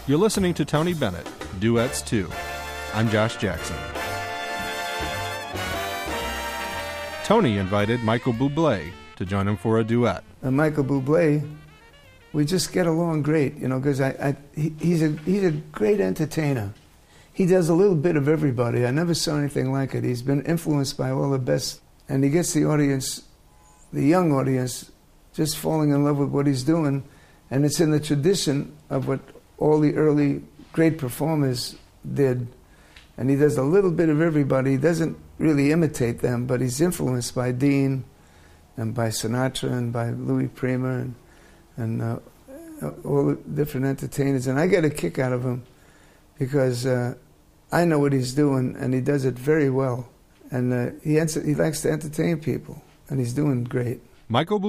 You're listening to Tony Bennett, Duets 2. I'm Josh Jackson. Tony invited Michael Bublé to join him for a duet. Michael Bublé, we just get along great, because he's a great entertainer. He does a little bit of everybody. I never saw anything like it. He's been influenced by all the best, and he gets the audience, the young audience, just falling in love with what he's doing, and it's in the tradition of what all the early great performers did. And he does a little bit of everybody. He doesn't really imitate them, but he's influenced by Dean and by Sinatra and by Louis Prima and all the different entertainers. And I get a kick out of him because I know what he's doing, and he does it very well. And he likes to entertain people, and he's doing great. Michael